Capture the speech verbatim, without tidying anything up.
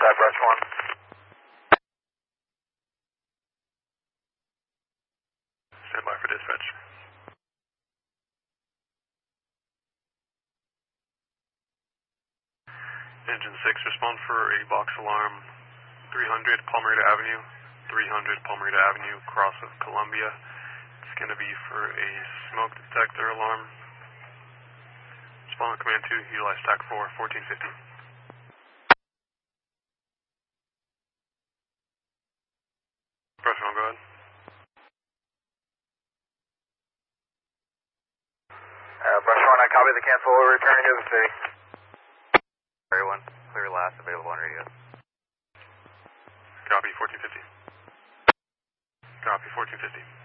that, Brush one. Stand by for dispatch. Engine six, respond for a box alarm three hundred Palmerita Avenue, three hundred Palmerita Avenue, cross of Columbia. It's going to be for a smoke detector alarm. Respond on command two, utilize stack four, fourteen fifty. Brush one, go ahead. Uh, Brush one, I copy the cancel, we're returning to the city. Everyone, clear last available on radio. Copy, fourteen fifty. Copy, fourteen fifty.